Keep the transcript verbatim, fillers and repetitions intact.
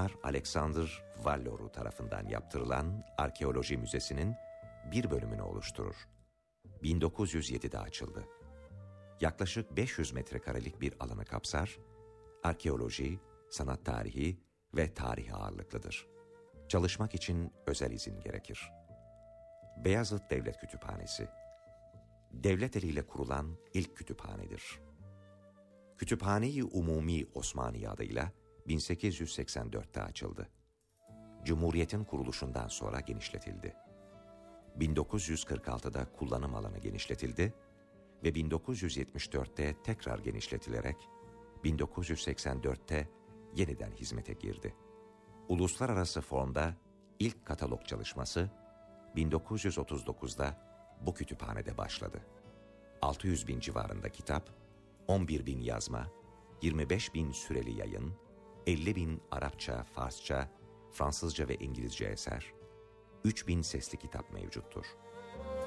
Mimar Alexander Valloru tarafından yaptırılan Arkeoloji Müzesi'nin bir bölümünü oluşturur. bin dokuz yüz yedide açıldı. Yaklaşık beş yüz metrekarelik bir alanı kapsar, arkeoloji, sanat tarihi ve tarih ağırlıklıdır. Çalışmak için özel izin gerekir. Beyazıt Devlet Kütüphanesi, devlet eliyle kurulan ilk kütüphanedir. Kütüphane-i Umumi Osmaniye adıyla bin sekiz yüz seksen dörtte açıldı. Cumhuriyetin kuruluşundan sonra genişletildi. bin dokuz yüz kırk altıda kullanım alanı genişletildi ve bin dokuz yüz yetmiş dörtte tekrar genişletilerek bin dokuz yüz seksen dörtte yeniden hizmete girdi. Uluslararası formda ilk katalog çalışması bin dokuz yüz otuz dokuzda bu kütüphanede başladı. altı yüz bin civarında kitap, on bir bin yazma, yirmi beş bin süreli yayın, elli bin Arapça, Farsça, Fransızca ve İngilizce eser, üç bin sesli kitap mevcuttur.